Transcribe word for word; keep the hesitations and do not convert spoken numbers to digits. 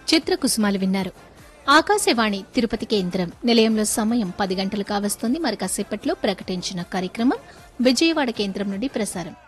చిత్రకుసుమాలు విన్నారు. ఆకాశవాణి తిరుపతి కేంద్రం నిలయంలో సమయం పది గంటలు కావస్తుంది. మరి కాసేపట్లో ప్రకటించిన కార్యక్రమం విజయవాడ కేంద్రం నుండి ప్రసారం.